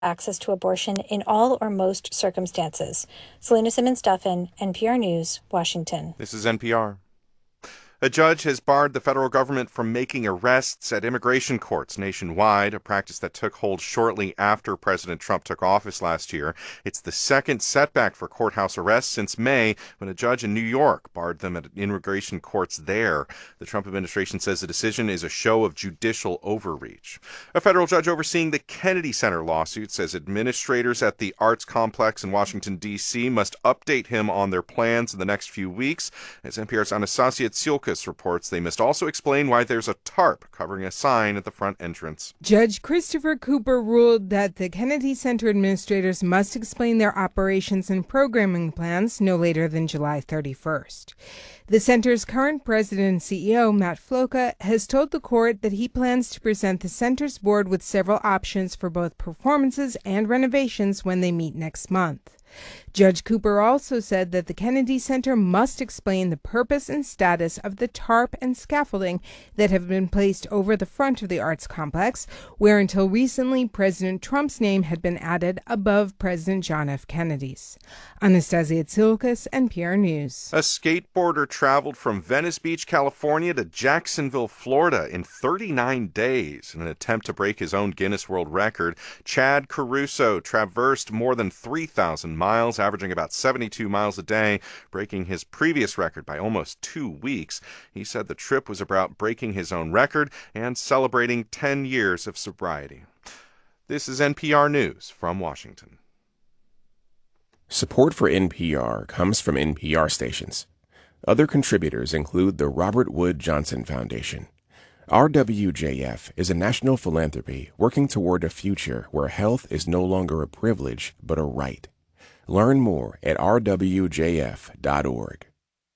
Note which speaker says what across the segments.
Speaker 1: access to abortion in all or most circumstances. Selena Simmons-Duffin, NPR News, Washington.
Speaker 2: This is NPR. A judge has barred the federal government from making arrests at immigration courts nationwide, a practice that took hold shortly after President Trump took office last year. It's the second setback for courthouse arrests since May, when a judge in New York barred them at immigration courts there. The Trump administration says the decision is a show of judicial overreach. A federal judge overseeing the Kennedy Center lawsuit says administrators at the arts complex in Washington, D.C. must update him on their plans in the next few weeks. As NPR's Anastasia Tsiolkas reports, they must also explain why there's a tarp covering a sign at the front entrance.
Speaker 3: Judge Christopher Cooper ruled that the Kennedy Center administrators must explain their operations and programming plans no later than July 31st. The center's current president and CEO, Matt Floca, has told the court that he plans to present the center's board with several options for both performances and renovations when they meet next month. Judge Cooper also said that the Kennedy Center must explain the purpose and status of the tarp and scaffolding that have been placed over the front of the arts complex, where until recently President Trump's name had been added above President John F. Kennedy's. Anastasia Tsiolkas, NPR News.
Speaker 2: A skateboarder traveled from Venice Beach, California to Jacksonville, Florida in 39 days in an attempt to break his own Guinness World Record. Chad Caruso traversed more than 3,000 miles, averaging about 72 miles a day, breaking his previous record by almost 2 weeks. He said the trip was about breaking his own record and celebrating 10 years of sobriety. This is NPR News from Washington.
Speaker 4: Support for NPR comes from NPR stations. Other contributors include the Robert Wood Johnson Foundation. RWJF is a national philanthropy working toward a future where health is no longer a privilege but a right. Learn more at rwjf.org.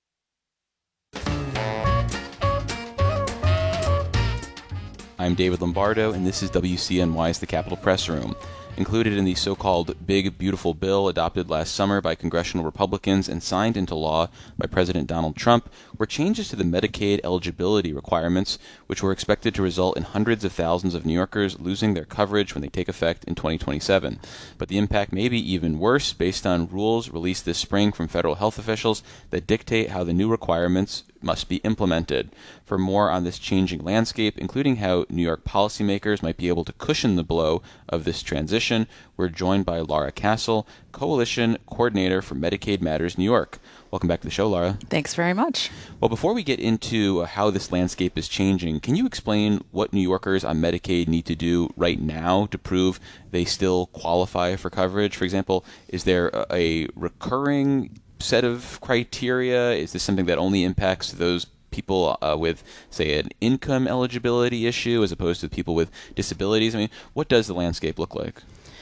Speaker 5: I'm David Lombardo, and this is WCNY's The Capitol Press Room. Included in the so-called Big Beautiful Bill adopted last summer by congressional Republicans and signed into law by President Donald Trump were changes to the Medicaid eligibility requirements, which were expected to result in hundreds of thousands of New Yorkers losing their coverage when they take effect in 2027. But the impact may be even worse based on rules released this spring from federal health officials that dictate how the new requirements must be implemented. For more on this changing landscape, including how New York policymakers might be able to cushion the blow of this transition, we're joined by Laura Castle, Coalition Coordinator for Medicaid Matters New York. Welcome back to the show, Laura.
Speaker 6: Thanks very much.
Speaker 5: Well, before we get into how this landscape is changing, can you explain what New Yorkers on Medicaid need to do right now to prove they still qualify for coverage? For example, is there a recurring set of criteria? Is this something that only impacts those people with, say, an income eligibility issue as opposed to people with disabilities? I mean, what does the landscape look like?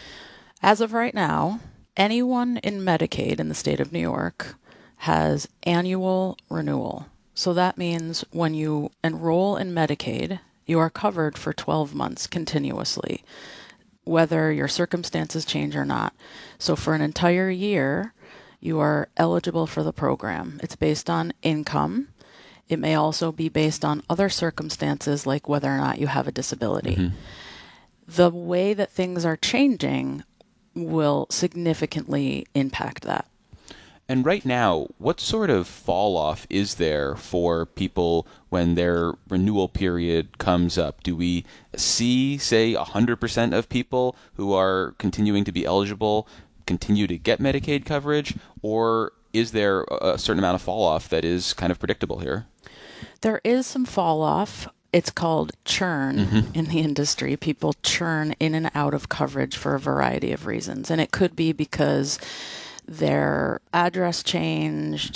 Speaker 6: As of right now, anyone in Medicaid in the state of New York has annual renewal. So that means when you enroll in Medicaid, you are covered for 12 months continuously, whether your circumstances change or not. So for an entire year, you are eligible for the program. It's based on income. It may also be based on other circumstances, like whether or not you have a disability. Mm-hmm. The way that things are changing will significantly impact that.
Speaker 5: And right now, what sort of fall off is there for people when their renewal period comes up? Do we see, say, 100% of people who are continuing to be eligible continue to get Medicaid coverage, or is there a certain amount of fall off that is kind of predictable here?
Speaker 6: There is some fall off. It's called churn in the industry. People churn in and out of coverage for a variety of reasons. And it could be because their address changed,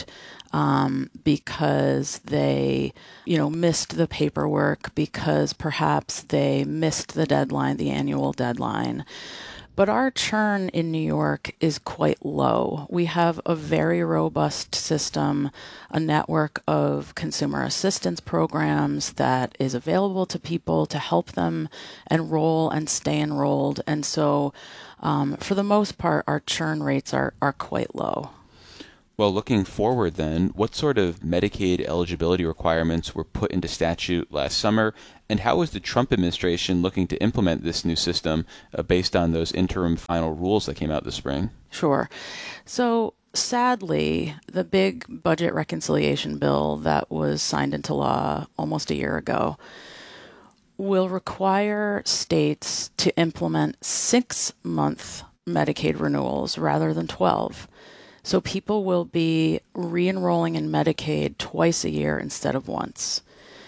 Speaker 6: because they, missed the paperwork, because perhaps they missed the deadline, the annual deadline. But our churn in New York is quite low. We have a very robust system, a network of consumer assistance programs that is available to people to help them enroll and stay enrolled. And so for the most part, our churn rates are quite low.
Speaker 5: Well, looking forward then, what sort of Medicaid eligibility requirements were put into statute last summer, and how is the Trump administration looking to implement this new system based on those interim final rules that came out this spring?
Speaker 6: Sure. So sadly, the big budget reconciliation bill that was signed into law almost a year ago will require states to implement 6-month Medicaid renewals rather than 12. So people will be re-enrolling in Medicaid twice a year instead of once.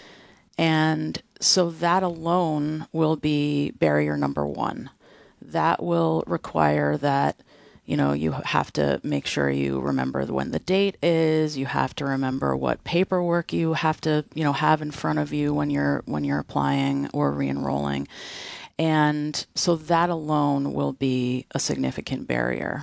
Speaker 6: And so that alone will be barrier number one. That will require that, you have to make sure you remember when the date is. You have to remember what paperwork you have to, have in front of you when you're applying or re-enrolling. And so that alone will be a significant barrier.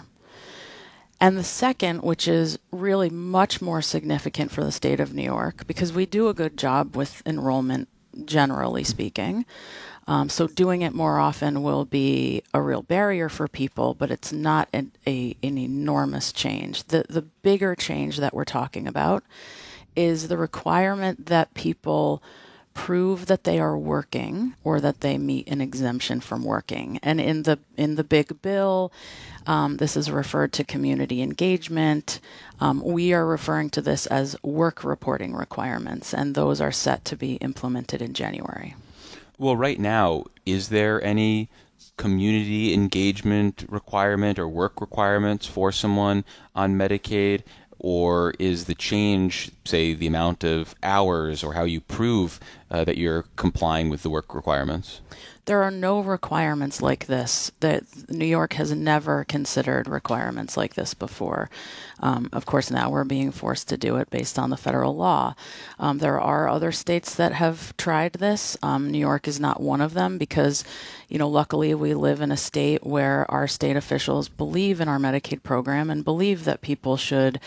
Speaker 6: And the second, which is really much more significant for the state of New York, because we do a good job with enrollment, generally speaking. So doing it more often will be a real barrier for people, but it's not an enormous change. The bigger change that we're talking about is the requirement that people prove that they are working or that they meet an exemption from working. And in the big bill, this is referred to community engagement. We are referring to this as work reporting requirements, and those are set to be implemented in January.
Speaker 5: Well, right now, is there any community engagement requirement or work requirements for someone on Medicaid? Or is the change, say, the amount of hours or how you prove that you're complying with the work requirements?
Speaker 6: There are no requirements like this. That New York has never considered requirements like this before. Of course, now we're being forced to do it based on the federal law. There are other states that have tried this. New York is not one of them because, luckily we live in a state where our state officials believe in our Medicaid program and believe that people should,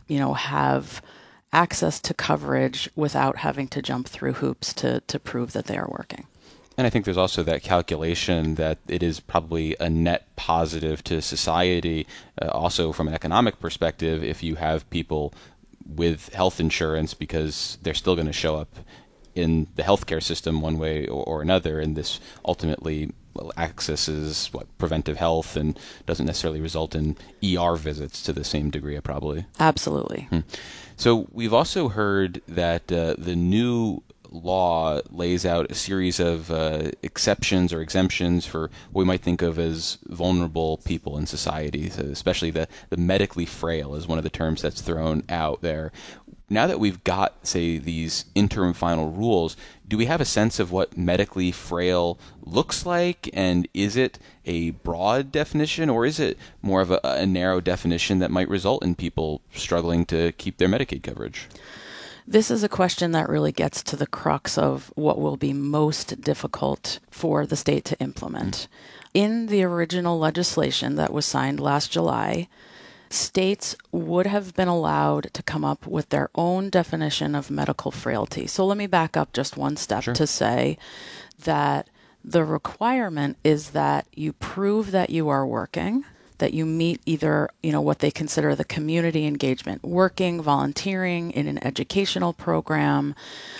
Speaker 6: have access to coverage without having to jump through hoops to prove that they are working.
Speaker 5: And I think there's also that calculation that it is probably a net positive to society, also from an economic perspective, if you have people with health insurance, because they're still going to show up in the healthcare system one way or another, and this ultimately accesses preventive health and doesn't necessarily result in ER visits to the same degree, probably.
Speaker 6: Absolutely.
Speaker 5: So we've also heard that the new law lays out a series of exceptions or exemptions for what we might think of as vulnerable people in society, so especially the medically frail is one of the terms that's thrown out there. Now that we've got, say, these interim final rules, do we have a sense of what medically frail looks like? And is it a broad definition, or is it more of a narrow definition that might result in people struggling to keep their Medicaid coverage?
Speaker 6: This is a question that really gets to the crux of what will be most difficult for the state to implement. In the original legislation that was signed last July, states would have been allowed to come up with their own definition of medical frailty. So let me back up just one step to say that the requirement is that you prove that you are working, that you meet either, what they consider the community engagement, working, volunteering in an educational program,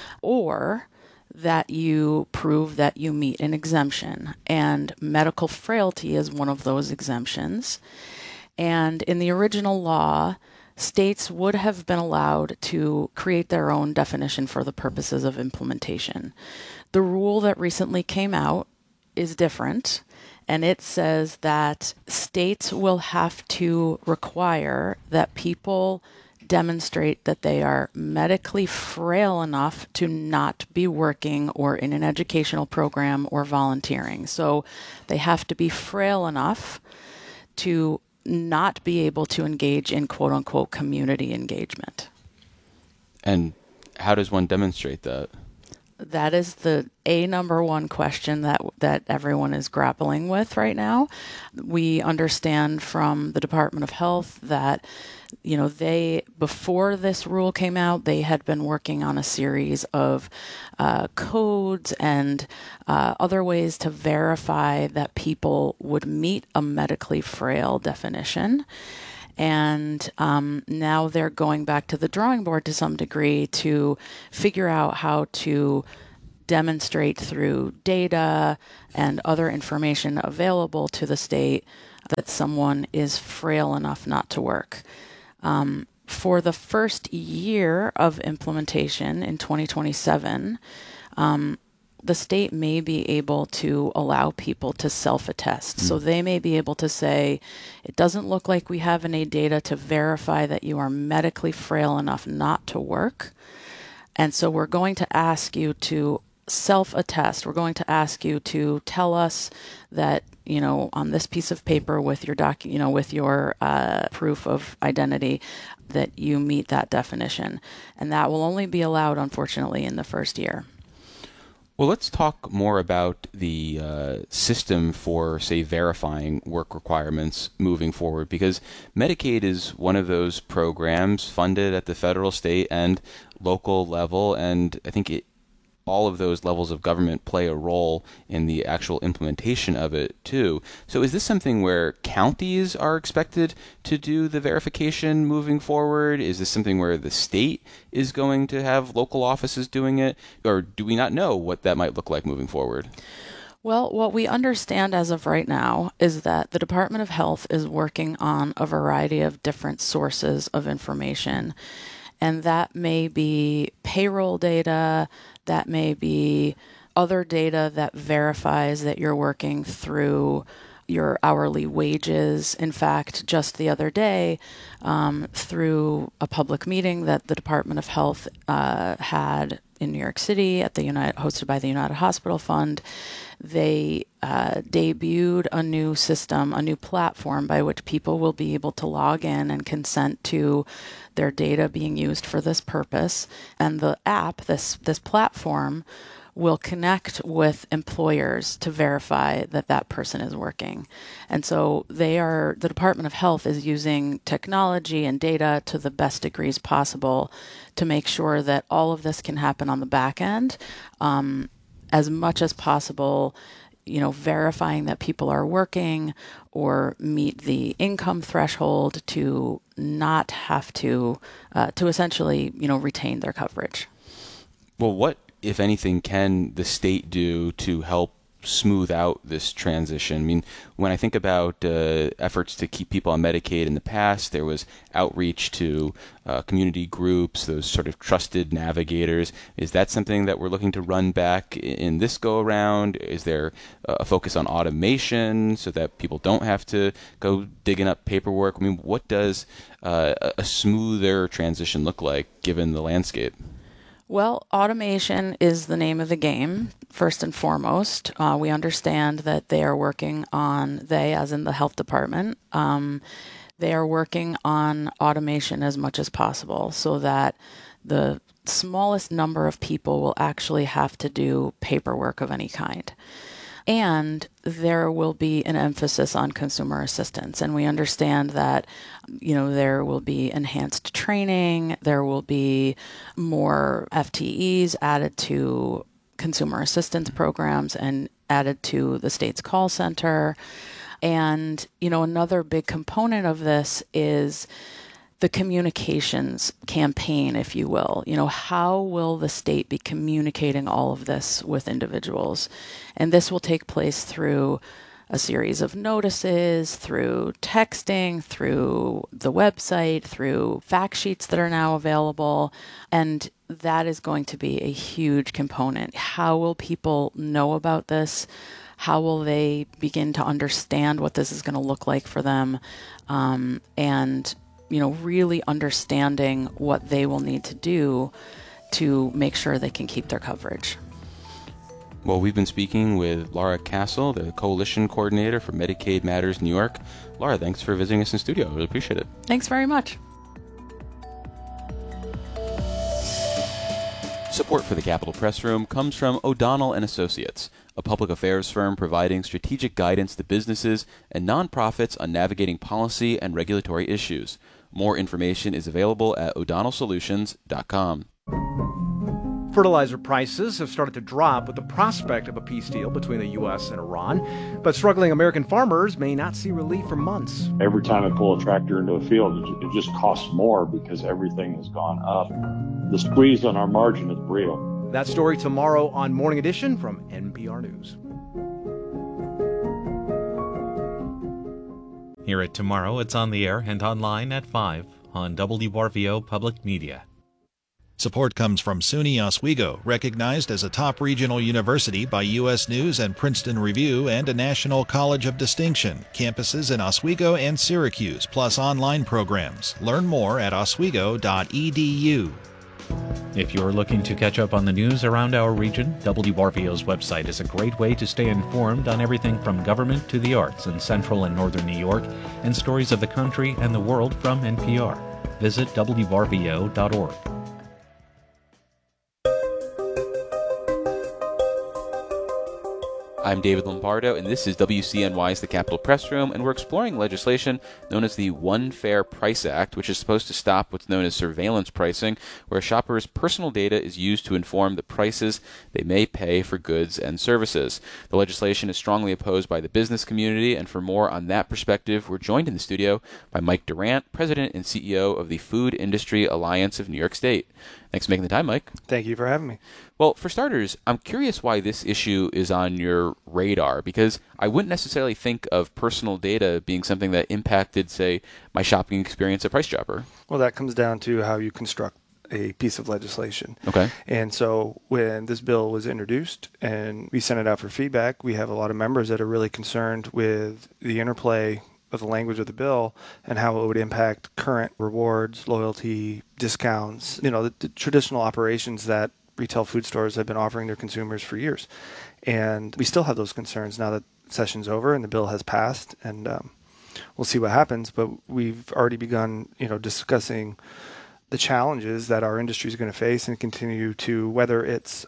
Speaker 6: or that you prove that you meet an exemption. And medical frailty is one of those exemptions. And in the original law, states would have been allowed to create their own definition for the purposes of implementation. The rule that recently came out is different, and it says that states will have to require that people demonstrate that they are medically frail enough to not be working or in an educational program or volunteering. So they have to be frail enough to not be able to engage in quote-unquote community engagement.
Speaker 5: And how does one demonstrate that?
Speaker 6: That is the number one question that everyone is grappling with right now. We understand from the Department of Health that, before this rule came out, they had been working on a series of codes and other ways to verify that people would meet a medically frail definition. And now they're going back to the drawing board to some degree to figure out how to demonstrate through data and other information available to the state that someone is frail enough not to work. For the first year of implementation in 2027, the state may be able to allow people to self-attest. So they may be able to say, it doesn't look like we have any data to verify that you are medically frail enough not to work. And so we're going to ask you to self-attest. We're going to ask you to tell us that, on this piece of paper with your with your proof of identity, that you meet that definition. And that will only be allowed, unfortunately, in the first year.
Speaker 5: Well, let's talk more about the system for, say, verifying work requirements moving forward, because Medicaid is one of those programs funded at the federal, state, and local level, and I think all of those levels of government play a role in the actual implementation of it, too. So is this something where counties are expected to do the verification moving forward? Is this something where the state is going to have local offices doing it? Or do we not know what that might look like moving forward?
Speaker 6: Well, what we understand as of right now is that the Department of Health is working on a variety of different sources of information. And that may be payroll data, that may be other data that verifies that you're working through your hourly wages. In fact, just the other day, through a public meeting that the Department of Health had in New York City at hosted by the United Hospital Fund, they debuted a new system, a new platform by which people will be able to log in and consent to their data being used for this purpose. And the app, this platform, will connect with employers to verify that that person is working. And so the Department of Health is using technology and data to the best degrees possible to make sure that all of this can happen on the back end, as much as possible, verifying that people are working or meet the income threshold to not have to essentially, retain their coverage.
Speaker 5: Well, what, if anything, can the state do to help smooth out this transition? I mean, when I think about efforts to keep people on Medicaid in the past, there was outreach to community groups, those sort of trusted navigators. Is that something that we're looking to run back in this go-around? Is there a focus on automation so that people don't have to go digging up paperwork? I mean, what does a smoother transition look like given the landscape?
Speaker 6: Well, automation is the name of the game, first and foremost. We understand that they are working on, as in the health department, they are working on automation as much as possible so that the smallest number of people will actually have to do paperwork of any kind. And there will be an emphasis on consumer assistance. And we understand that, there will be enhanced training, there will be more FTEs added to consumer assistance programs and added to the state's call center. And, another big component of this is the communications campaign, if you will. How will the state be communicating all of this with individuals? And this will take place through a series of notices, through texting, through the website, through fact sheets that are now available. And that is going to be a huge component. How will people know about this? How will they begin to understand what this is going to look like for them? And really understanding what they will need to do to make sure they can keep their coverage.
Speaker 5: Well, we've been speaking with Laura Castle, the Coalition Coordinator for Medicaid Matters New York. Laura, thanks for visiting us in studio. I really appreciate it.
Speaker 6: Thanks very much.
Speaker 5: Support for the Capitol Press Room comes from O'Donnell & Associates, a public affairs firm providing strategic guidance to businesses and nonprofits on navigating policy and regulatory issues. More information is available at o'donnellsolutions.com.
Speaker 7: Fertilizer prices have started to drop with the prospect of a peace deal between the U.S. and Iran, but struggling American farmers may not see relief for months.
Speaker 8: Every time I pull a tractor into a field, it just costs more because everything has gone up. The squeeze on our margin is real.
Speaker 7: That story tomorrow on Morning Edition from NPR News.
Speaker 9: Hear it tomorrow. It's on the air and online at 5 on WRVO Public Media.
Speaker 10: Support comes from SUNY Oswego, recognized as a top regional university by U.S. News and Princeton Review and a National College of Distinction. Campuses in Oswego and Syracuse, plus online programs. Learn more at oswego.edu.
Speaker 9: If you're looking to catch up on the news around our region, WRVO's website is a great way to stay informed on everything from government to the arts in central and northern New York, and stories of the country and the world from NPR. Visit WRVO.org.
Speaker 5: I'm David Lombardo, and this is WCNY's The Capitol Press Room, and we're exploring legislation known as the One Fair Price Act, which is supposed to stop what's known as surveillance pricing, where shoppers' personal data is used to inform the prices they may pay for goods and services. The legislation is strongly opposed by the business community, and for more on that perspective, we're joined in the studio by Mike Durant, President and CEO of the Food Industry Alliance of New York State. Thanks for making the time, Mike.
Speaker 11: Thank you for having me.
Speaker 5: Well, for starters, I'm curious why this issue is on your radar, because I wouldn't necessarily think of personal data being something that impacted, say, my shopping experience at Price Chopper.
Speaker 11: Well, that comes down to how you construct a piece of legislation.
Speaker 5: Okay.
Speaker 11: And so when this bill was introduced and we sent it out for feedback, we have a lot of members that are really concerned with the interplay of the language of the bill and how it would impact current rewards, loyalty, discounts, the traditional operations that retail food stores have been offering their consumers for years. And we still have those concerns now that session's over and the bill has passed, and we'll see what happens. But we've already begun, discussing the challenges that our industry is going to face and continue to, whether it's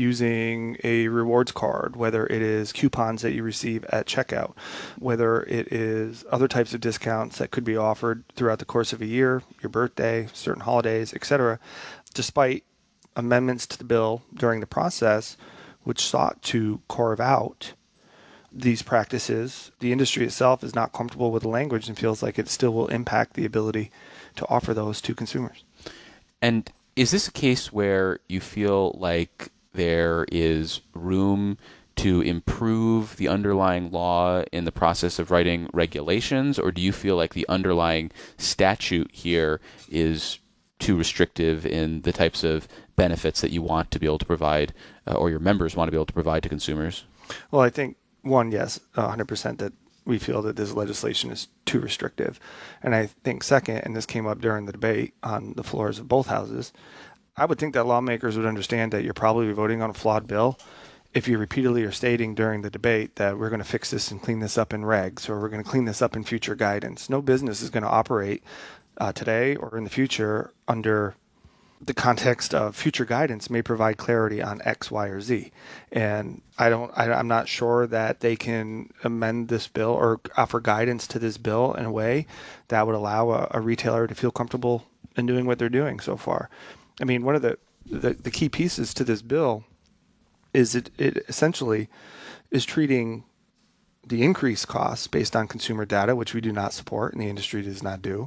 Speaker 11: using a rewards card, whether it is coupons that you receive at checkout, whether it is other types of discounts that could be offered throughout the course of a year, your birthday, certain holidays, etc. Despite amendments to the bill during the process, which sought to carve out these practices, the industry itself is not comfortable with the language and feels like it still will impact the ability to offer those to consumers.
Speaker 5: And is this a case where you feel like there is room to improve the underlying law in the process of writing regulations, or do you feel like the underlying statute here is too restrictive in the types of benefits that you want to be able to provide, or your members want to be able to provide to consumers?
Speaker 11: Well, I think, one, yes, 100% that we feel that this legislation is too restrictive. And I think second, and this came up during the debate on the floors of both houses, I would think that lawmakers would understand that you're probably voting on a flawed bill if you repeatedly are stating during the debate that we're going to fix this and clean this up in regs, or we're going to clean this up in future guidance. No business is going to operate today or in the future under the context of future guidance may provide clarity on X, Y, or Z. And I'm not sure that they can amend this bill or offer guidance to this bill in a way that would allow a retailer to feel comfortable in doing what they're doing so far. I mean, one of the key pieces to this bill is it essentially is treating the increased costs based on consumer data, which we do not support and the industry does not do,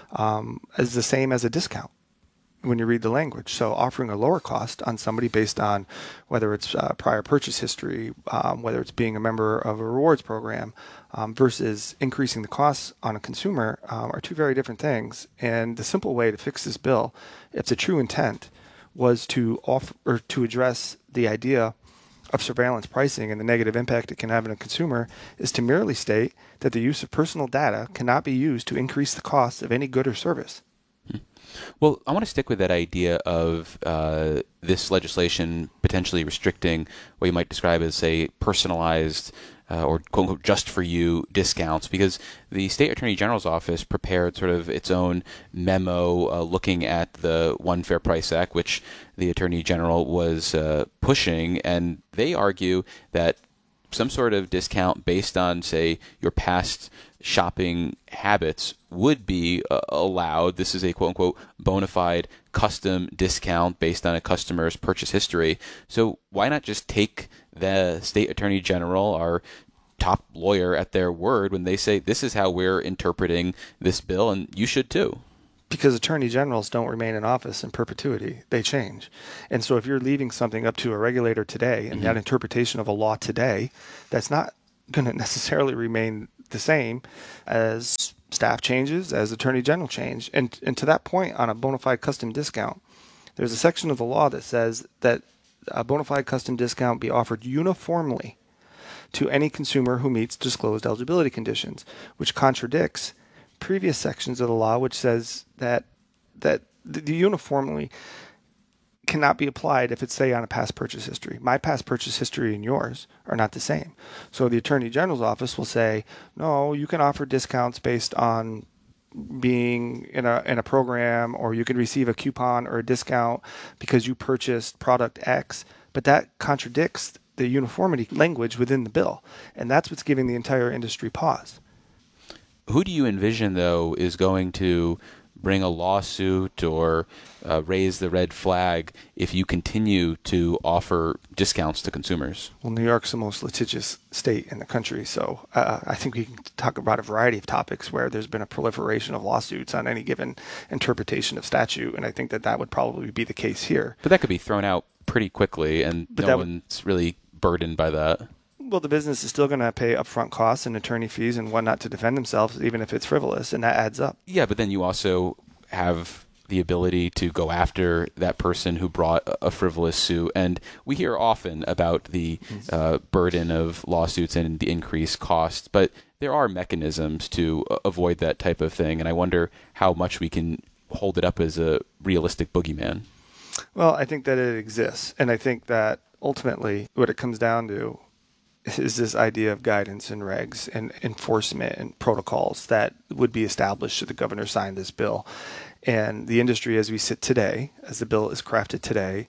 Speaker 11: as the same as a discount when you read the language. So offering a lower cost on somebody based on whether it's prior purchase history, whether it's being a member of a rewards program, versus increasing the costs on a consumer are two very different things. And the simple way to fix this bill, if the true intent was to offer or to address the idea of surveillance pricing and the negative impact it can have on a consumer, is to merely state that the use of personal data cannot be used to increase the cost of any good or service.
Speaker 5: Well, I want to stick with that idea of this legislation potentially restricting what you might describe as, say, personalized or quote-unquote just for you discounts, because the State Attorney General's office prepared sort of its own memo looking at the One Fair Price Act, which the Attorney General was pushing, and they argue that some sort of discount based on, say, your past shopping habits would be allowed. This is a quote-unquote bona fide custom discount based on a customer's purchase history. So why not just take the state attorney general, our top lawyer, at their word when they say this is how we're interpreting this bill, and you should too?
Speaker 11: Because attorney generals don't remain in office in perpetuity. They change. And so if you're leaving something up to a regulator today and that interpretation of a law today, that's not going to necessarily remain the same as staff changes, as attorney general change. And to that point, on a bona fide custom discount, there's a section of the law that says that a bona fide custom discount be offered uniformly to any consumer who meets disclosed eligibility conditions, which contradicts previous sections of the law, which says that the uniformly cannot be applied if it's, say, on a past purchase history. My past purchase history and yours are not the same. So the Attorney General's office will say, no, you can offer discounts based on being in a program, or you can receive a coupon or a discount because you purchased product X, but that contradicts the uniformity language within the bill. And that's what's giving the entire industry pause.
Speaker 5: Who do you envision, though, is going to bring a lawsuit or raise the red flag if you continue to offer discounts to consumers?
Speaker 11: Well, New York's the most litigious state in the country, so I think we can talk about a variety of topics where there's been a proliferation of lawsuits on any given interpretation of statute, and I think that would probably be the case here.
Speaker 5: But that could be thrown out pretty quickly, and no one's really burdened by that.
Speaker 11: Well, the business is still going to pay upfront costs and attorney fees and whatnot to defend themselves, even if it's frivolous, and that adds up.
Speaker 5: Yeah, but then you also have the ability to go after that person who brought a frivolous suit. And we hear often about the burden of lawsuits and the increased costs, but there are mechanisms to avoid that type of thing. And I wonder how much we can hold it up as a realistic boogeyman.
Speaker 11: Well, I think that it exists. And I think that ultimately what it comes down to is this idea of guidance and regs and enforcement and protocols that would be established should the governor sign this bill. And the industry as we sit today, as the bill is crafted today,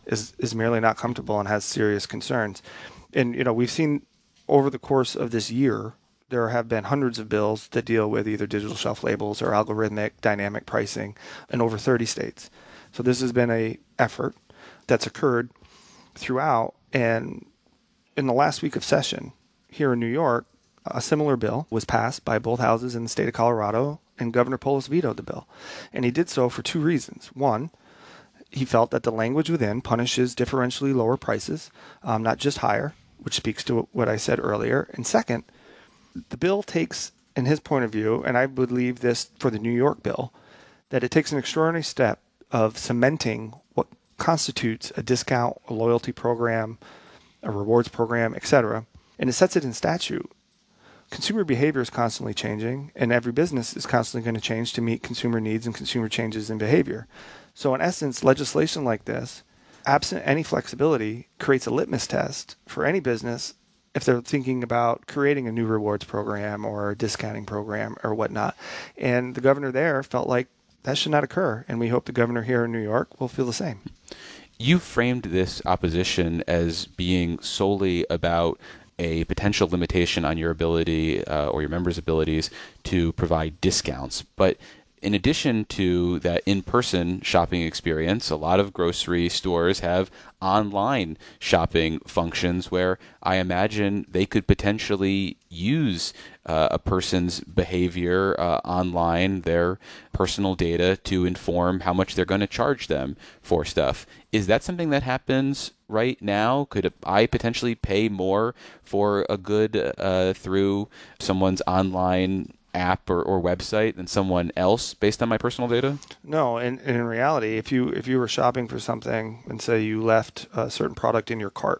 Speaker 11: is merely not comfortable and has serious concerns. And, we've seen over the course of this year, there have been hundreds of bills that deal with either digital shelf labels or algorithmic dynamic pricing in over 30 states. So this has been an effort that's occurred throughout. And in the last week of session here in New York, a similar bill was passed by both houses in the state of Colorado, and Governor Polis vetoed the bill. And he did so for two reasons. One, he felt that the language within punishes differentially lower prices, not just higher, which speaks to what I said earlier. And second, the bill takes, in his point of view, and I would leave this for the New York bill, that it takes an extraordinary step of cementing what constitutes a discount, a loyalty program, a rewards program, etc., and it sets it in statute. Consumer behavior is constantly changing, and every business is constantly going to change to meet consumer needs and consumer changes in behavior. So in essence, legislation like this, absent any flexibility, creates a litmus test for any business if they're thinking about creating a new rewards program or a discounting program or whatnot. And the governor there felt like that should not occur, and we hope the governor here in New York will feel the same.
Speaker 5: You framed this opposition as being solely about a potential limitation on your ability or your members' abilities to provide discounts. But in addition to that in-person shopping experience, a lot of grocery stores have online shopping functions where I imagine they could potentially use a person's behavior online, their personal data, to inform how much they're going to charge them for stuff. Is that something that happens right now? Could I potentially pay more for a good through someone's online app or website than someone else based on my personal data?
Speaker 11: No, and in reality, if you were shopping for something and say you left a certain product in your cart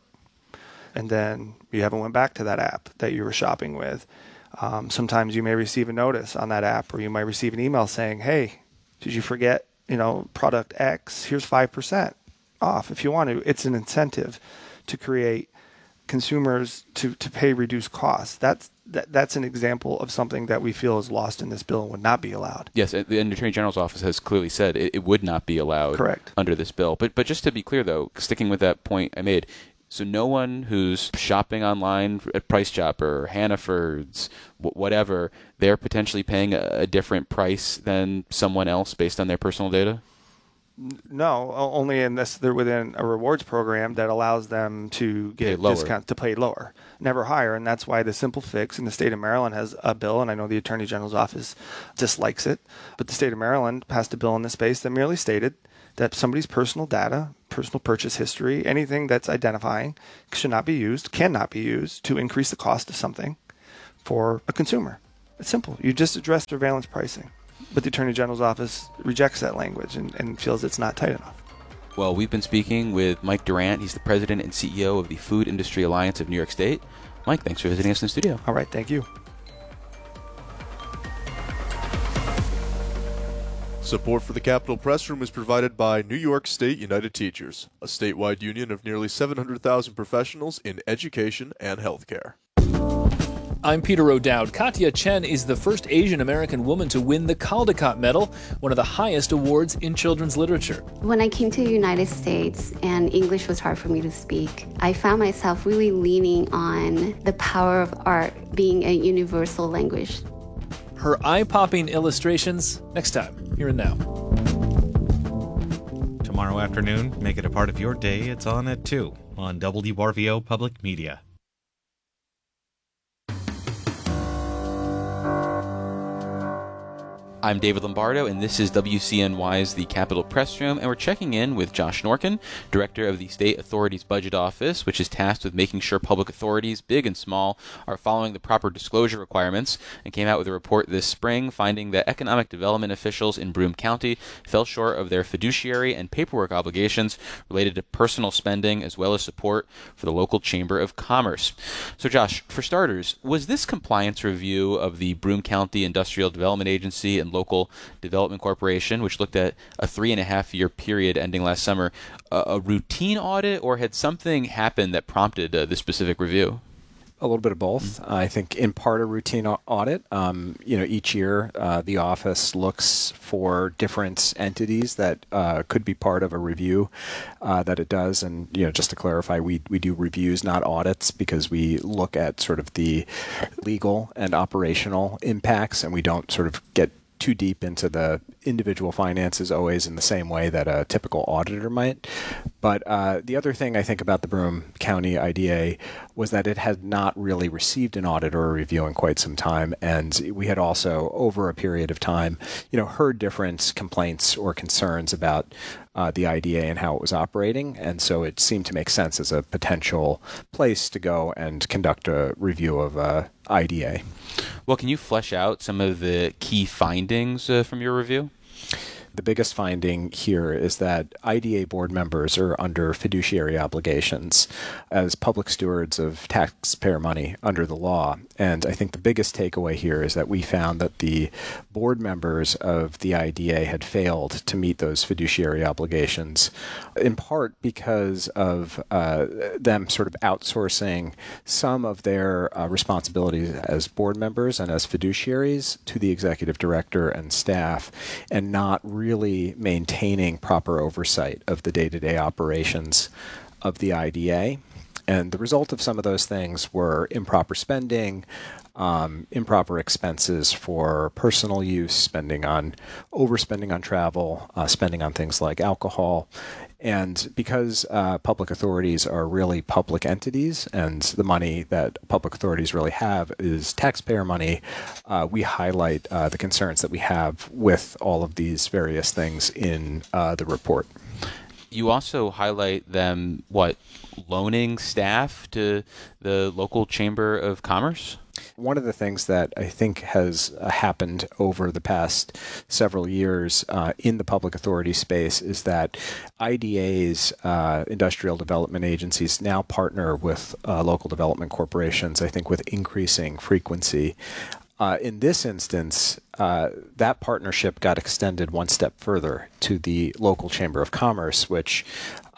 Speaker 11: and then you haven't went back to that app that you were shopping with, sometimes you may receive a notice on that app, or you might receive an email saying, hey, did you forget, product X? Here's 5% off if you want to. It's an incentive to create consumers to pay reduced costs. That's an example of something that we feel is lost in this bill and would not be allowed.
Speaker 5: Yes, the Attorney General's office has clearly said it would not be allowed.
Speaker 11: Correct.
Speaker 5: Under this bill. But just to be clear, though, sticking with that point I made, So no one who's shopping online at Price Chopper or Hannaford's, whatever, they're potentially paying a different price than someone else based on their personal data?
Speaker 11: No, only unless they're within a rewards program that allows them to get discounts to pay lower, never higher. And that's why the simple fix in the state of Maryland has a bill, and I know the Attorney General's office dislikes it, but the state of Maryland passed a bill in this space that merely stated that somebody's personal data, personal purchase history, anything that's identifying cannot be used to increase the cost of something for a consumer. It's simple. You just address surveillance pricing. But the Attorney General's office rejects that language and feels it's not tight enough.
Speaker 5: Well, we've been speaking with Mike Durant. He's the president and CEO of the Food Industry Alliance of New York State. Mike, thanks for visiting us in the studio.
Speaker 11: All right, thank you.
Speaker 12: Support for the Capitol Press Room is provided by New York State United Teachers, a statewide union of nearly 700,000 professionals in education and healthcare.
Speaker 13: I'm Peter O'Dowd. Katya Chen is the first Asian American woman to win the Caldecott Medal, one of the highest awards in children's literature.
Speaker 14: When I came to the United States and English was hard for me to speak, I found myself really leaning on the power of art being a universal language.
Speaker 13: Her eye-popping illustrations next time, here and now.
Speaker 9: Tomorrow afternoon, make it a part of your day. It's on at 2 on WRVO Public Media.
Speaker 5: I'm David Lombardo, and this is WCNY's The Capitol Press Room, and we're checking in with Josh Norkin, director of the State Authority's Budget Office, which is tasked with making sure public authorities, big and small, are following the proper disclosure requirements, and came out with a report this spring finding that economic development officials in Broome County fell short of their fiduciary and paperwork obligations related to personal spending as well as support for the local Chamber of Commerce. So Josh, for starters, was this compliance review of the Broome County Industrial Development Agency and Local Development Corporation, which looked at a 3.5-year period ending last summer, a routine audit, or had something happened that prompted this specific review?
Speaker 15: A little bit of both. I think in part a routine audit. Each year the office looks for different entities that could be part of a review that it does. And just to clarify, we do reviews, not audits, because we look at sort of the legal and operational impacts, and we don't sort of get too deep into the individual finances always in the same way that a typical auditor might. But the other thing I think about the Broome County IDA was that it had not really received an audit or a review in quite some time. And we had also, over a period of time, heard different complaints or concerns about the IDA and how it was operating. And so it seemed to make sense as a potential place to go and conduct a review of IDA.
Speaker 5: Well, can you flesh out some of the key findings from your review?
Speaker 15: The biggest finding here is that IDA board members are under fiduciary obligations as public stewards of taxpayer money under the law. And I think the biggest takeaway here is that we found that the board members of the IDA had failed to meet those fiduciary obligations, in part because of them sort of outsourcing some of their responsibilities as board members and as fiduciaries to the executive director and staff, and not really maintaining proper oversight of the day-to-day operations of the IDA. And the result of some of those things were improper spending, improper expenses for personal use, overspending on travel, spending on things like alcohol. And because public authorities are really public entities, and the money that public authorities really have is taxpayer money, we highlight the concerns that we have with all of these various things in the report.
Speaker 5: You also highlight them, loaning staff to the local Chamber of Commerce?
Speaker 15: One of the things that I think has happened over the past several years in the public authority space is that IDAs, industrial development agencies, now partner with local development corporations, I think, with increasing frequency. In this instance, that partnership got extended one step further to the local Chamber of Commerce, which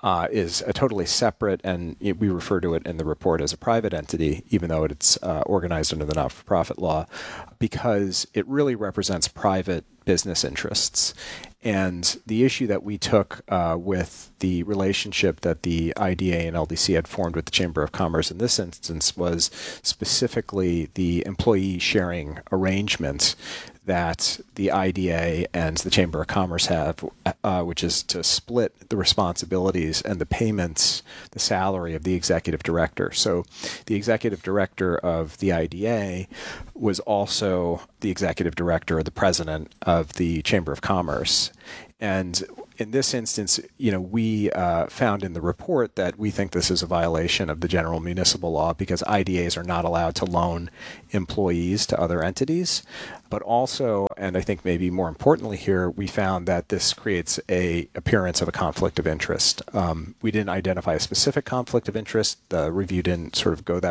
Speaker 15: is a totally separate, and we refer to it in the report as a private entity, even though it's organized under the not-for-profit law, because it really represents private business interests. And the issue that we took with the relationship that the IDA and LDC had formed with the Chamber of Commerce in this instance was specifically the employee sharing arrangement that the IDA and the Chamber of Commerce have, which is to split the responsibilities and the payments, the salary of the executive director. So the executive director of the IDA was also the executive director or the president of the Chamber of Commerce. And in this instance, we found in the report that we think this is a violation of the general municipal law because IDAs are not allowed to loan employees to other entities. But also, and I think maybe more importantly here, we found that this creates a appearance of a conflict of interest. We didn't identify a specific conflict of interest. The review didn't sort of go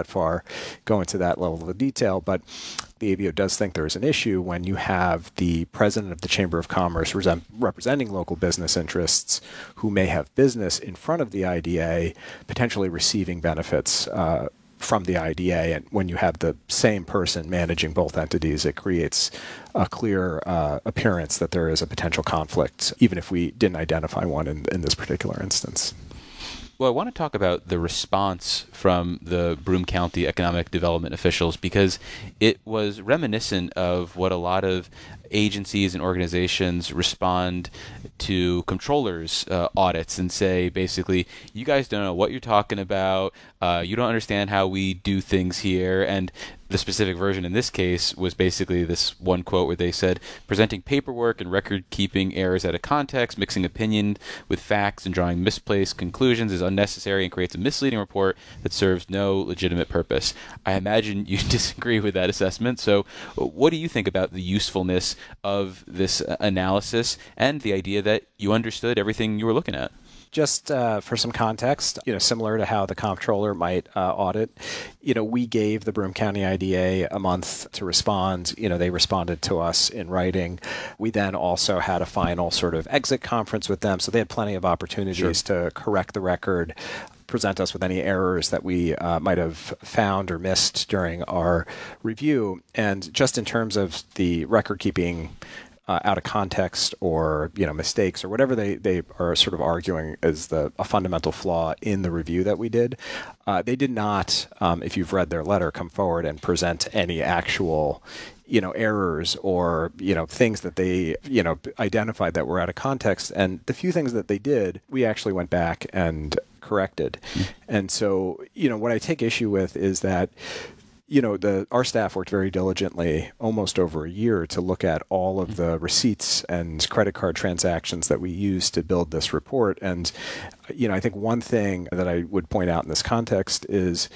Speaker 15: into that level of detail, but the ABO does think there is an issue when you have the president of the Chamber of Commerce representing local business interests who may have business in front of the IDA, potentially receiving benefits from the IDA. And when you have the same person managing both entities, it creates a clear appearance that there is a potential conflict, even if we didn't identify one in this particular instance.
Speaker 5: Well, I want to talk about the response from the Broome County economic development officials because it was reminiscent of what a lot of agencies and organizations respond to controllers' audits and say, basically, you guys don't know what you're talking about, you don't understand how we do things here, and the specific version in this case was basically this one quote where they said, presenting paperwork and record-keeping errors out of context, mixing opinion with facts, and drawing misplaced conclusions is unnecessary and creates a misleading report that serves no legitimate purpose. I imagine you disagree with that assessment, so what do you think about the usefulness of this analysis and the idea that you understood everything you were looking at?
Speaker 15: Just for some context, similar to how the comptroller might audit, we gave the Broome County IDA a month to respond. They responded to us in writing. We then also had a final sort of exit conference with them, so they had plenty of opportunities to correct the record, present us with any errors that we might have found or missed during our review. And just in terms of the record keeping out of context or mistakes or whatever they are sort of arguing is a fundamental flaw in the review that we did, they did not, if you've read their letter, come forward and present any actual errors or things that they identified that were out of context. And the few things that they did, we actually went back and corrected. And so what I take issue with is that our staff worked very diligently almost over a year to look at all of the receipts and credit card transactions that we used to build this report. And, I think one thing that I would point out in this context is,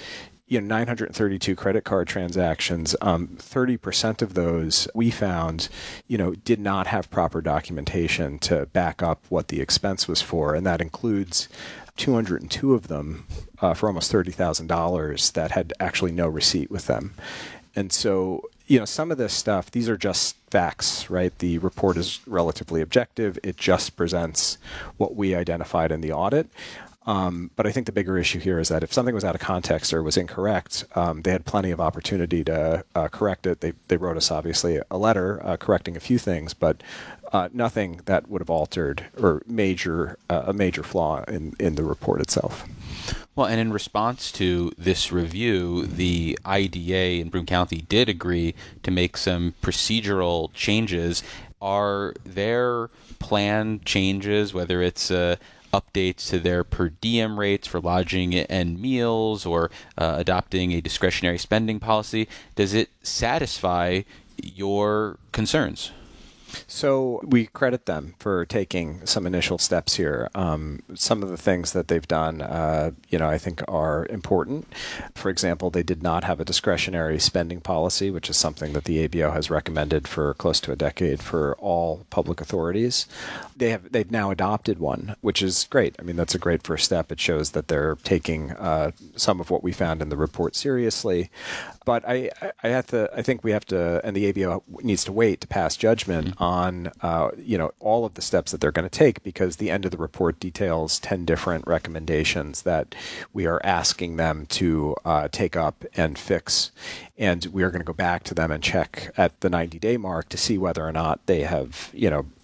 Speaker 15: 932 credit card transactions, 30% of those we found, did not have proper documentation to back up what the expense was for. And that includes 202 of them for almost $30,000 that had actually no receipt with them. And so, some of this stuff, these are just facts, right? The report is relatively objective. It just presents what we identified in the audit. But I think the bigger issue here is that if something was out of context or was incorrect, they had plenty of opportunity to correct it. They wrote us, obviously, a letter correcting a few things, but nothing that would have altered or a major flaw in the report itself.
Speaker 5: Well, and in response to this review, the IDA in Broome County did agree to make some procedural changes. Are there planned changes, whether it's updates to their per diem rates for lodging and meals or adopting a discretionary spending policy? Does it satisfy your concerns?
Speaker 15: So we credit them for taking some initial steps here. Some of the things that they've done, I think are important. For example, they did not have a discretionary spending policy, which is something that the ABO has recommended for close to a decade for all public authorities. They've now adopted one, which is great. I mean, that's a great first step. It shows that they're taking some of what we found in the report seriously. But I think we have to, and the ABO needs to wait to pass judgment on, all of the steps that they're going to take, because the end of the report details 10 different recommendations that we are asking them to take up and fix. And we are going to go back to them and check at the 90-day mark to see whether or not they have,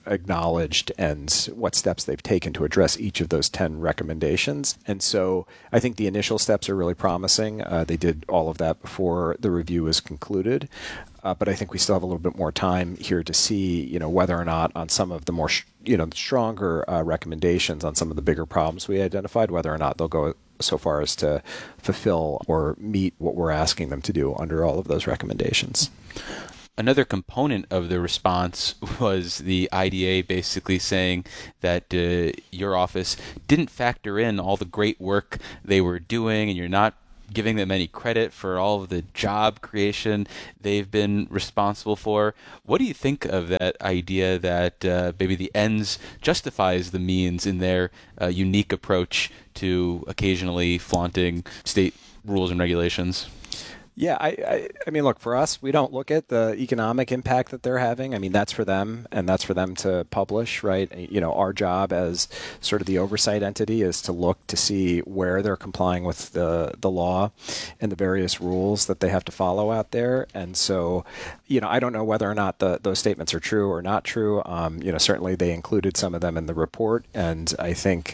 Speaker 15: acknowledged and what steps they've taken to address each of those 10 recommendations. And so I think the initial steps are really promising. They did all of that before the review was concluded. But I think we still have a little bit more time here to see, whether or not on some of the more, stronger recommendations on some of the bigger problems we identified, whether or not they'll go so far as to fulfill or meet what we're asking them to do under all of those recommendations.
Speaker 5: Another component of the response was the IDA basically saying that your office didn't factor in all the great work they were doing, and you're not giving them any credit for all of the job creation they've been responsible for. What do you think of that idea that maybe the ends justifies the means in their unique approach to occasionally flaunting state rules and regulations?
Speaker 15: Yeah, I mean, look, for us, we don't look at the economic impact that they're having. I mean, that's for them, and that's for them to publish, right? Our job as sort of the oversight entity is to look to see where they're complying with the law and the various rules that they have to follow out there. And so, I don't know whether or not those statements are true or not true. Certainly they included some of them in the report, and I think,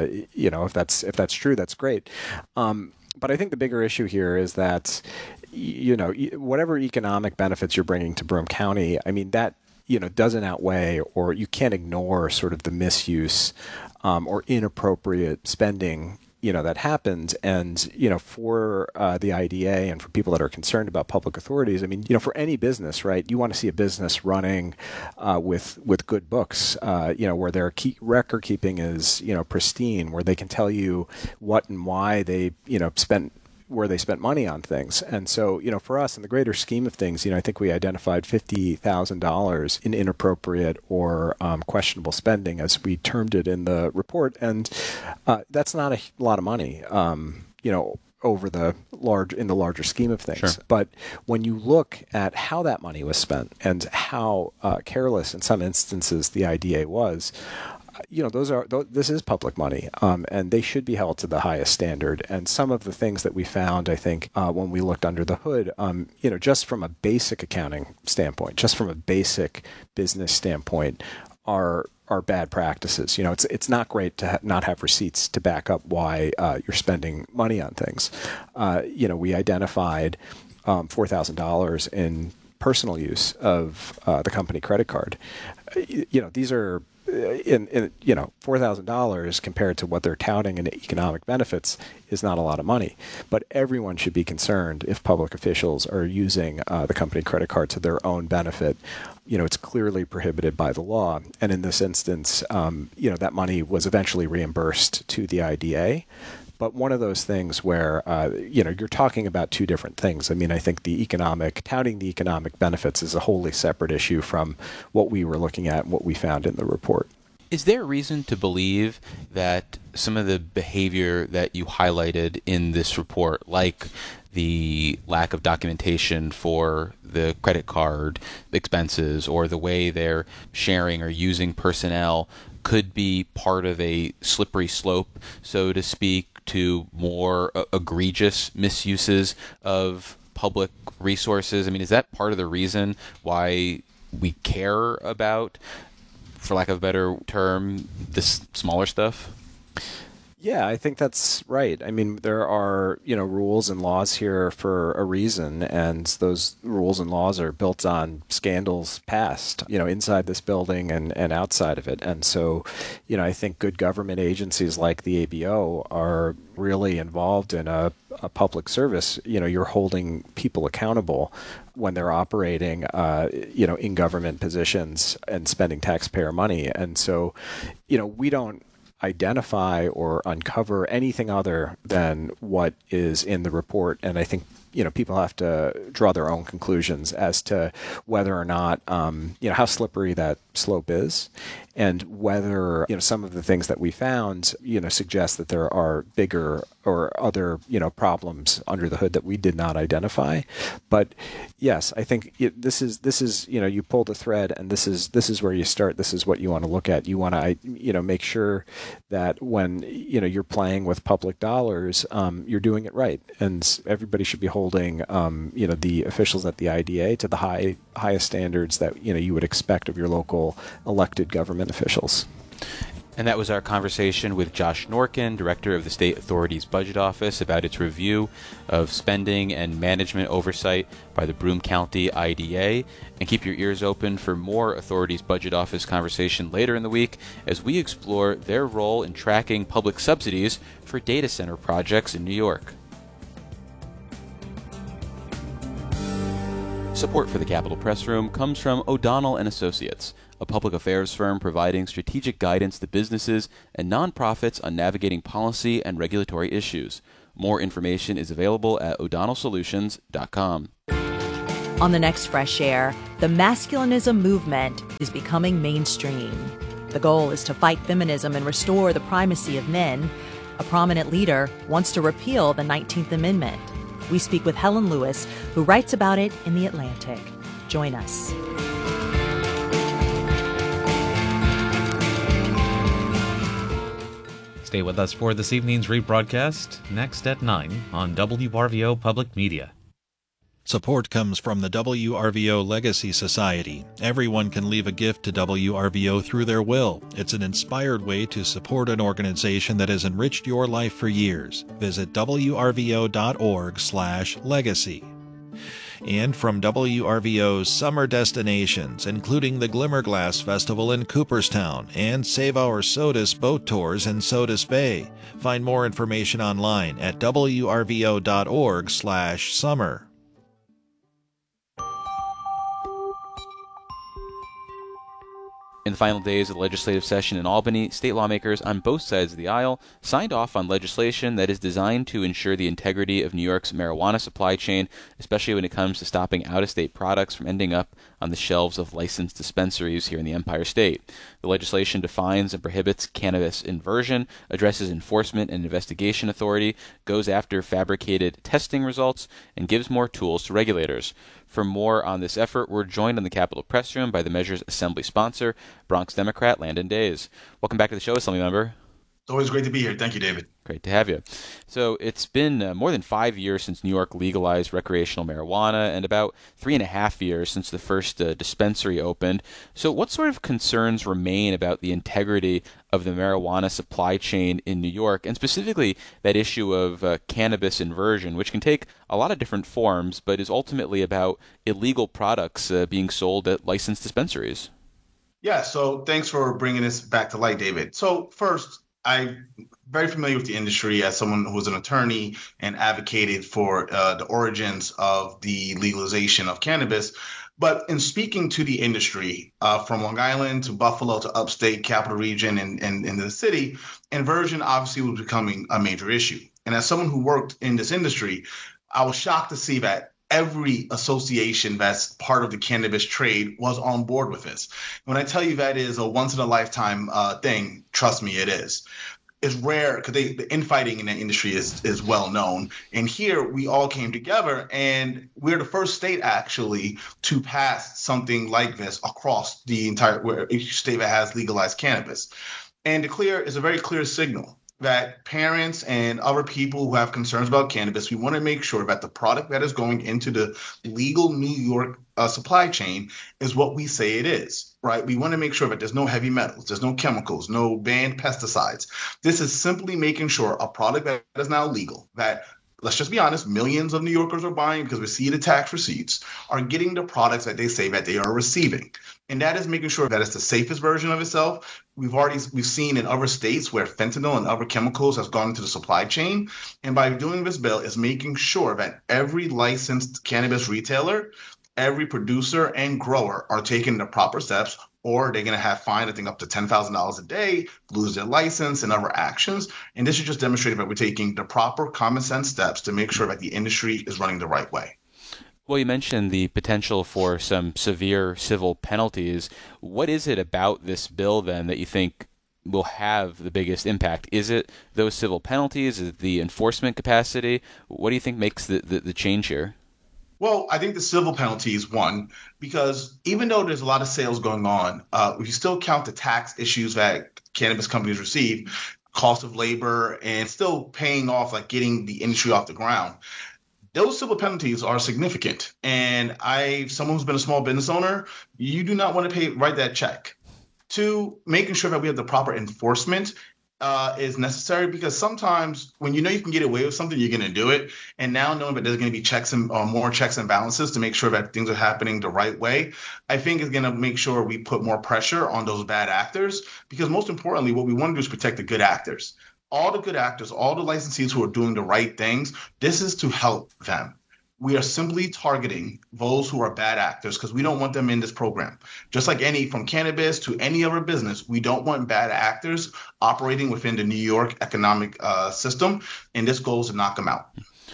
Speaker 15: if that's true, that's great. But I think the bigger issue here is that, whatever economic benefits you're bringing to Broome County, I mean, that, doesn't outweigh, or you can't ignore sort of the misuse or inappropriate spending, that happens. And, for the IDA and for people that are concerned about public authorities, I mean, for any business, right, you want to see a business running with good books, where their record keeping is, pristine, where they can tell you what and why they, where they spent money on things. And so, for us, in the greater scheme of things, I think we identified $50,000 in inappropriate or questionable spending, as we termed it in the report. And that's not a lot of money, over in the larger scheme of things.
Speaker 5: Sure.
Speaker 15: But when you look at how that money was spent and how careless in some instances the IDA was, this is public money, and they should be held to the highest standard. And some of the things that we found, I think, when we looked under the hood, just from a basic accounting standpoint, just from a basic business standpoint, are bad practices. It's not great to not have receipts to back up why you're spending money on things. We identified $4,000 in personal use of the company credit card. These are in $4,000 compared to what they're touting in economic benefits is not a lot of money. But everyone should be concerned if public officials are using the company credit card to their own benefit. It's clearly prohibited by the law. And in this instance, that money was eventually reimbursed to the IDA. But one of those things where, you're talking about two different things. I mean, I think touting the economic benefits is a wholly separate issue from what we were looking at and what we found in the report.
Speaker 5: Is there a reason to believe that some of the behavior that you highlighted in this report, like the lack of documentation for the credit card expenses or the way they're sharing or using personnel, could be part of a slippery slope, so to speak, to more egregious misuses of public resources? I mean, is that part of the reason why we care about, for lack of a better term, this smaller stuff?
Speaker 15: Yeah, I think that's right. I mean, there are, rules and laws here for a reason, and those rules and laws are built on scandals past, inside this building and outside of it. And so, I think good government agencies like the ABO are really involved in a public service. You're holding people accountable when they're operating, in government positions and spending taxpayer money. And so, we don't identify or uncover anything other than what is in the report. And I think, people have to draw their own conclusions as to whether or not, how slippery that slope is, and whether, some of the things that we found, suggest that there are bigger or other, problems under the hood that we did not identify. But yes, I think this is, you pull the thread, and this is where you start. This is what you want to look at. You want to, make sure that when, you're playing with public dollars, you're doing it right. And everybody should be holding, the officials at the IDA to the highest standards that, you would expect of your local elected government officials.
Speaker 5: And that was our conversation with Josh Norkin, Director of the State Authority's Budget Office, about its review of spending and management oversight by the Broome County IDA. And keep your ears open for more Authority's Budget Office conversation later in the week as we explore their role in tracking public subsidies for data center projects in New York. Support for the Capitol Press Room comes from O'Donnell & Associates, a public affairs firm providing strategic guidance to businesses and nonprofits on navigating policy and regulatory issues. More information is available at o'donnellsolutions.com.
Speaker 16: On the next Fresh Air, the masculinism movement is becoming mainstream. The goal is to fight feminism and restore the primacy of men. A prominent leader wants to repeal the 19th Amendment. We speak with Helen Lewis, who writes about it in The Atlantic. Join us.
Speaker 9: Stay with us for this evening's rebroadcast, next at 9 on WRVO Public Media.
Speaker 10: Support comes from the WRVO Legacy Society. Everyone can leave a gift to WRVO through their will. It's an inspired way to support an organization that has enriched your life for years. Visit wrvo.org/legacy. And from WRVO's summer destinations, including the Glimmerglass Festival in Cooperstown and Save Our Sodus boat tours in Sodus Bay. Find more information online at wrvo.org/summer.
Speaker 5: In the final days of the legislative session in Albany, state lawmakers on both sides of the aisle signed off on legislation that is designed to ensure the integrity of New York's marijuana supply chain, especially when it comes to stopping out-of-state products from ending up on the shelves of licensed dispensaries here in the Empire State. The legislation defines and prohibits cannabis inversion, addresses enforcement and investigation authority, goes after fabricated testing results, and gives more tools to regulators. For more on this effort, we're joined in the Capitol Press Room by the measure's assembly sponsor, Bronx Democrat Landon Days. Welcome back to the show, Assembly Member.
Speaker 17: It's always great to be here. Thank you, David.
Speaker 5: Great to have you. So it's been more than 5 years since New York legalized recreational marijuana and about 3.5 years since the first dispensary opened. So what sort of concerns remain about the integrity of the marijuana supply chain in New York, and specifically that issue of cannabis inversion, which can take a lot of different forms, but is ultimately about illegal products being sold at licensed dispensaries?
Speaker 17: Yeah, so thanks for bringing this back to light, David. So first, I'm very familiar with the industry as someone who was an attorney and advocated for the origins of the legalization of cannabis. But in speaking to the industry, from Long Island to Buffalo to upstate, Capital Region, and in the city, inversion obviously was becoming a major issue. And as someone who worked in this industry, I was shocked to see that every association that's part of the cannabis trade was on board with this. When I tell you that is a once-in-a-lifetime thing, trust me, it is. It's rare because the infighting in the industry is well known. And here we all came together, and we're the first state actually to pass something like this across the entire, where each state that has legalized cannabis. And declare is a very clear signal that parents and other people who have concerns about cannabis, we want to make sure that the product that is going into the legal New York supply chain is what we say it is, right? We want to make sure that there's no heavy metals, there's no chemicals, no banned pesticides. This is simply making sure a product that is now legal, that, let's just be honest, millions of New Yorkers are buying because we see the tax receipts, are getting the products that they say that they are receiving. And that is making sure that it's the safest version of itself. We've seen in other states where fentanyl and other chemicals has gone into the supply chain. And by doing this bill is making sure that every licensed cannabis retailer, every producer and grower are taking the proper steps, or they're going to have fined, I think, up to $10,000 a day, lose their license and other actions. And this is just demonstrating that we're taking the proper common sense steps to make sure that the industry is running the right way.
Speaker 5: Well, you mentioned the potential for some severe civil penalties. What is it about this bill, then, that you think will have the biggest impact? Is it those civil penalties? Is it the enforcement capacity? What do you think makes the change here?
Speaker 17: Well, I think the civil penalty is one, because even though there's a lot of sales going on, if you still count the tax issues that cannabis companies receive, cost of labor, and still paying off, like getting the industry off the ground, those civil penalties are significant. And someone who's been a small business owner, you do not want to write that check. Two, making sure that we have the proper enforcement is necessary, because sometimes when you know you can get away with something, you're going to do it. And now knowing that there's going to be more checks and balances to make sure that things are happening the right way, I think is going to make sure we put more pressure on those bad actors, because most importantly, what we want to do is protect the good actors. All the good actors, all the licensees who are doing the right things, this is to help them. We are simply targeting those who are bad actors because we don't want them in this program. Just like from cannabis to any other business, we don't want bad actors operating within the New York economic system, and this goal is to knock them out.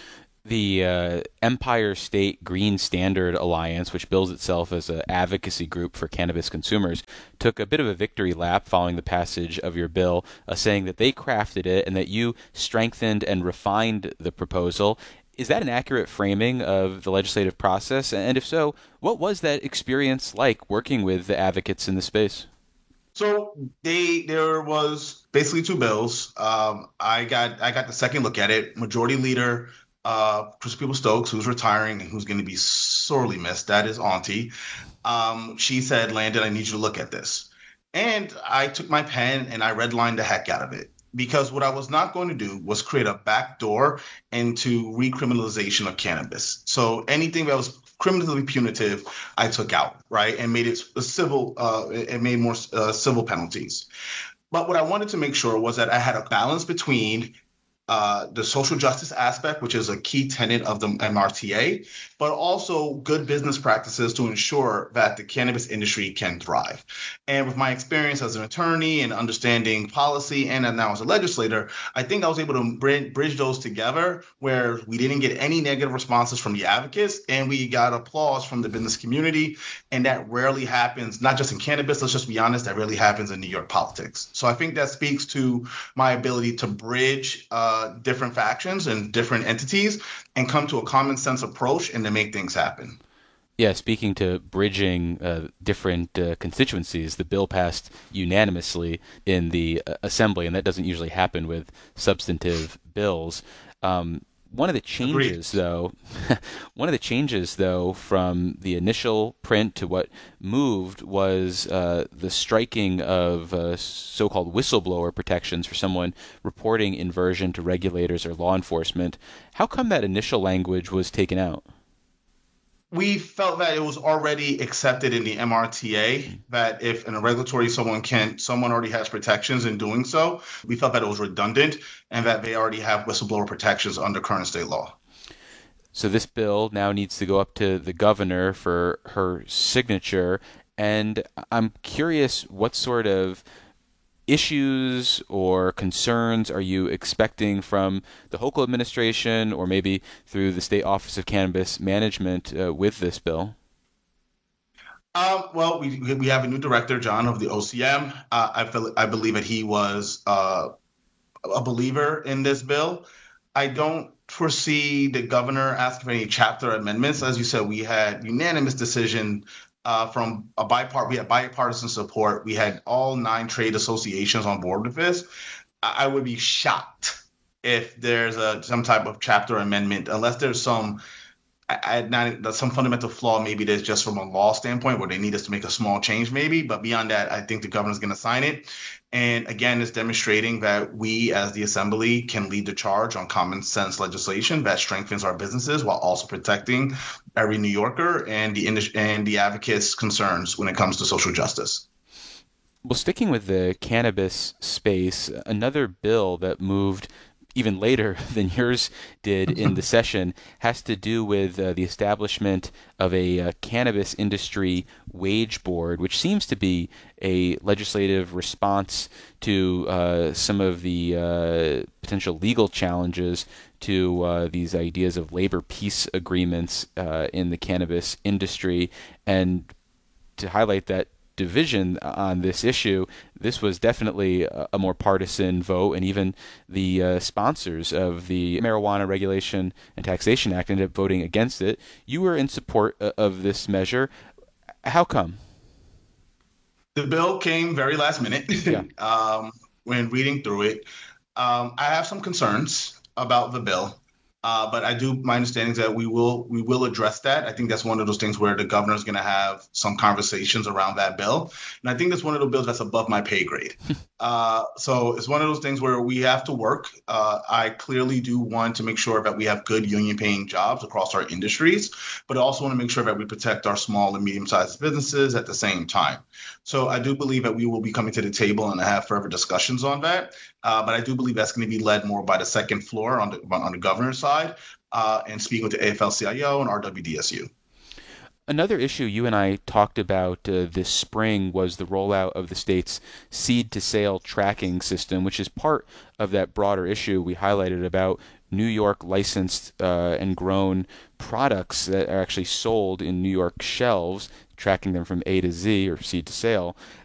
Speaker 5: The Empire State Green Standard Alliance, which bills itself as an advocacy group for cannabis consumers, took a bit of a victory lap following the passage of your bill, saying that they crafted it and that you strengthened and refined the proposal. Is that an accurate framing of the legislative process? And if so, what was that experience like working with the advocates in the space?
Speaker 17: So there was basically two bills. I got the second look at it. Majority Leader Chris Stokes, who's retiring and who's going to be sorely missed, that is Auntie. She said, "Landon, I need you to look at this." And I took my pen and I redlined the heck out of it. Because what I was not going to do was create a backdoor into recriminalization of cannabis. So anything that was criminally punitive, I took out, right, and made it civil. It made more civil penalties. But what I wanted to make sure was that I had a balance between the social justice aspect, which is a key tenet of the MRTA, but also good business practices to ensure that the cannabis industry can thrive. And with my experience as an attorney and understanding policy and now as a legislator, I think I was able to bridge those together where we didn't get any negative responses from the advocates and we got applause from the business community. And that rarely happens, not just in cannabis, let's just be honest, that rarely happens in New York politics. So I think that speaks to my ability to bridge different factions and different entities and come to a common sense approach and to make things happen.
Speaker 5: Yeah, speaking to bridging different constituencies, the bill passed unanimously in the Assembly, and that doesn't usually happen with substantive bills. One of the changes, though, from the initial print to what moved was the striking of so-called whistleblower protections for someone reporting inversion to regulators or law enforcement. How come that initial language was taken out?
Speaker 17: We felt that it was already accepted in the MRTA that if in a regulatory someone already has protections in doing so. We felt that it was redundant and that they already have whistleblower protections under current state law.
Speaker 5: So this bill now needs to go up to the governor for her signature. And I'm curious, what sort of issues or concerns are you expecting from the Hochul administration or maybe through the State Office of Cannabis Management with this bill?
Speaker 17: Well, we have a new director, John, of the OCM. I believe that he was a believer in this bill. I don't foresee the governor asking for any chapter amendments. As you said, we had unanimous decision from we had bipartisan support. We had all 9 trade associations on board with this. I would be shocked if there's some type of chapter amendment, unless there's some fundamental flaw. Maybe there's just from a law standpoint where they need us to make a small change, maybe. But beyond that, I think the governor's going to sign it. And again, it's demonstrating that we as the Assembly can lead the charge on common sense legislation that strengthens our businesses while also protecting every New Yorker and the advocates' concerns when it comes to social justice.
Speaker 5: Well, sticking with the cannabis space, another bill that moved even later than yours did in the session has to do with the establishment of a cannabis industry wage board, which seems to be a legislative response to some of the potential legal challenges to these ideas of labor peace agreements in the cannabis industry. And to highlight that division on this issue, this was definitely a more partisan vote, and even the sponsors of the Marijuana Regulation and Taxation Act ended up voting against it. You were in support of this measure. How come?
Speaker 17: The bill came very last minute.
Speaker 5: Yeah.
Speaker 17: When reading through it. I have some concerns about the bill. But my understanding is that we will address that. I think that's one of those things where the governor is going to have some conversations around that bill. And I think that's one of those bills that's above my pay grade. So it's one of those things where we have to work. I clearly do want to make sure that we have good union paying jobs across our industries, but I also want to make sure that we protect our small and medium sized businesses at the same time. So I do believe that we will be coming to the table and have further discussions on that. But I do believe that's going to be led more by the second floor on the governor's side and speaking with the AFL-CIO and RWDSU.
Speaker 5: Another issue you and I talked about this spring was the rollout of the state's seed-to-sale tracking system, which is part of that broader issue we highlighted about New York licensed and grown products that are actually sold in New York shelves, tracking them from A to Z or seed to sale.